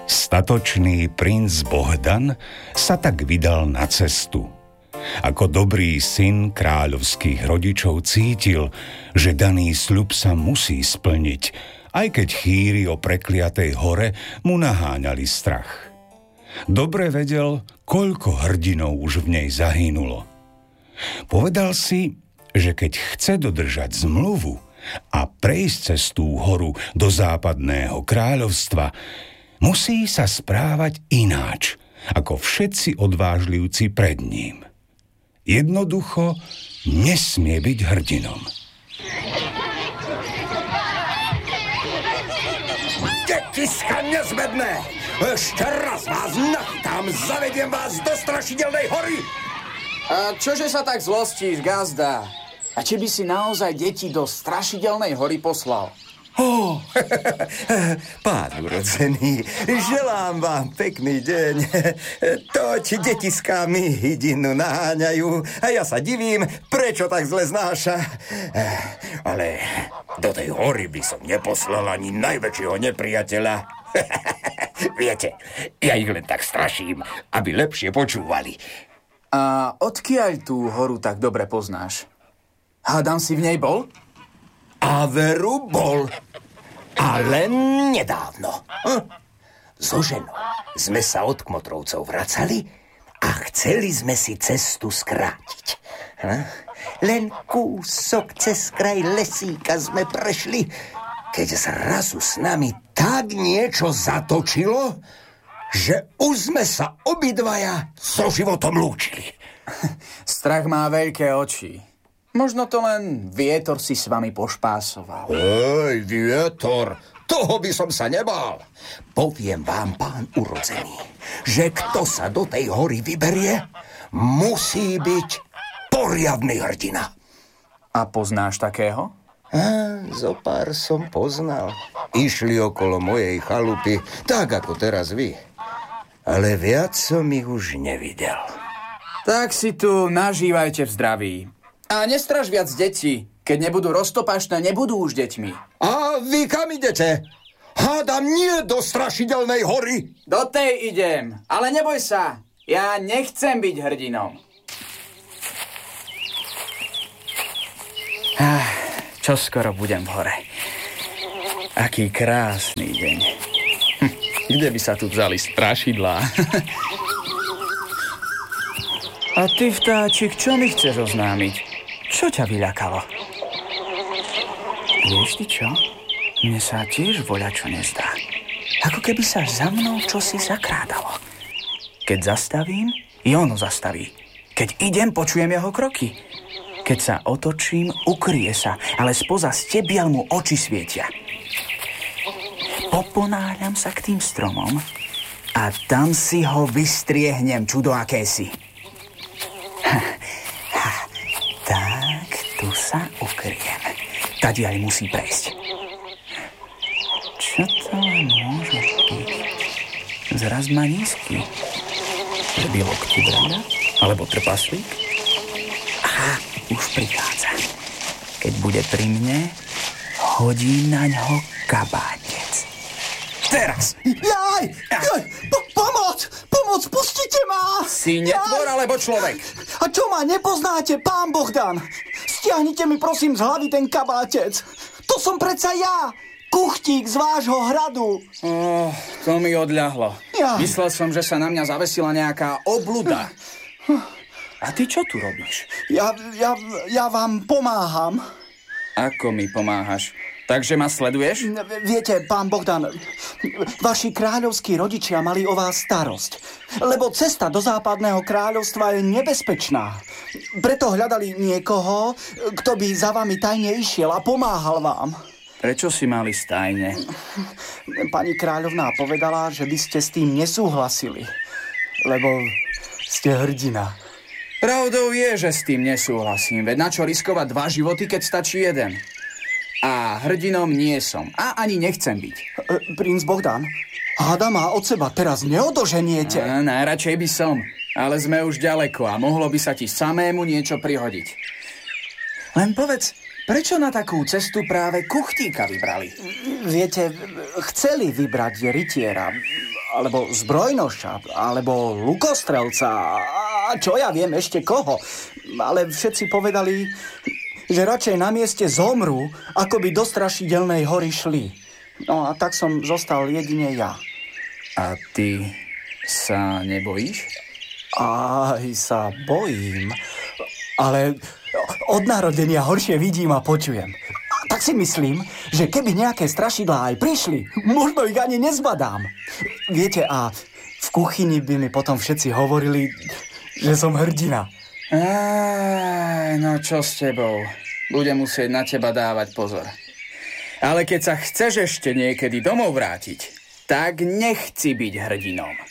Statočný princ Bohdan sa tak vydal na cestu. Ako dobrý syn kráľovských rodičov cítil, že daný sľub sa musí splniť, aj keď chýry o prekliatej hore mu naháňali strach. Dobre vedel, koľko hrdinov už v nej zahynulo. Povedal si, že keď chce dodržať zmluvu a prejsť cez tú horu do západného kráľovstva, musí sa správať ináč, ako všetci odvážlivci pred ním. Jednoducho nesmie byť hrdinom. Detiska nezbedné! Ešte raz vás nachytám, zavediem vás do strašidelnej hory! A čože sa tak zlostíš, gazda? A či by si naozaj deti do strašidelnej hory poslal? Pán urodzený, želám vám pekný deň. Toť detiská mi hydinu naháňajú a ja sa divím, prečo tak zle znáša. Ale do tej hory by som neposlal ani najväčšieho nepriateľa. Viete, ja ich len tak straším, aby lepšie počúvali. A odkiaľ tú horu tak dobre poznáš? Hádam si v nej bol? A veru bol. A len nedávno. So ženou sme sa od Kmotrovcov vracali a chceli sme si cestu skrátiť. Len kúsok cez kraj lesíka sme prešli, keď zrazu s nami tak niečo zatočilo, že už sme sa obidvaja so životom lúčili. Strach má veľké oči. Možno to len vietor si s vami pošpásoval. Ej, vietor, toho by som sa nebál. Poviem vám, pán urodzený, že kto sa do tej hory vyberie, musí byť poriadny hrdina. A poznáš takého? Zopár som poznal. Išli okolo mojej chalupy, tak ako teraz vy. Ale viac som ich už nevidel. Tak si tu nažívajte v zdraví. A nestraž viac deti. Keď nebudú roztopašné, nebudú už deťmi. A vy kam idete? Hádam nie do strašidelnej hory. Do tej idem. Ale neboj sa. Ja nechcem byť hrdinom. Čoskoro budem v hore. Aký krásny deň. Kde by sa tu vzali strašidlá? A ty, vtáčik, čo mi chceš oznámiť? Čo ťa vyľakalo? Vieš ty čo? Mne sa tiež voľačo nezdá. Ako keby sa za mnou čosi zakrádalo. Keď zastavím, i ono zastaví. Keď idem, počujem jeho kroky. Keď sa otočím, ukrie sa, ale spoza stebiel mu oči svietia. Poponáhľam sa k tým stromom a tam si ho vystriehnem, čudo akési. Tak, tu sa ukriem. Tadiaľ musí prejsť. Čo to len môže byť? Zraz ma nízky. Že by lokti brada? Alebo trpaslík? Aha, už prichádza. Keď bude pri mne, hodí na ňo kabátec. Teraz! Jaj! Pomoc! Pustite ma! Si netvor alebo človek? A čo ma nepoznáte, pán Bohdan? Stiahnite mi prosím z hlavy ten kabátec. To som predsa ja, kuchtík z vášho hradu. To mi odľahlo. Ja. Myslel som, že sa na mňa zavesila nejaká obluda. A ty čo tu robíš? Ja vám pomáham. Ako mi pomáhaš? Takže ma sleduješ? Viete, pán Bohdan, vaši kráľovskí rodičia mali o vás starosť, lebo cesta do západného kráľovstva je nebezpečná. Preto hľadali niekoho, kto by za vami tajne išiel a pomáhal vám. Prečo si mali stajne? Pani kráľovná povedala, že by ste s tým nesúhlasili, lebo ste hrdina. Pravdou je, že s tým nesúhlasím, veď na čo riskovať 2 životy, keď stačí 1? A hrdinom nie som. A ani nechcem byť. Princ Bohdan, hádam ma od seba teraz neodoženiete. Najradšej by som. Ale sme už ďaleko a mohlo by sa ti samému niečo prihodiť. Len povedz, prečo na takú cestu práve kuchtíka vybrali? Viete, chceli vybrať rytiera, alebo zbrojnoša, alebo lukostrelca a čo ja viem ešte koho. Ale všetci povedali, že radšej na mieste zomrú, ako by do strašidelnej hory šli. No a tak som zostal jedine ja. A ty sa nebojíš? Aj sa bojím, ale od narodenia horšie vidím a počujem. Tak si myslím, že keby nejaké strašidlá aj prišli, možno ich ani nezbadám. Viete, a v kuchyni by mi potom všetci hovorili, že som hrdina. No čo s tebou? Budem musieť na teba dávať pozor. Ale keď sa chceš ešte niekedy domov vrátiť, tak nechci byť hrdinom.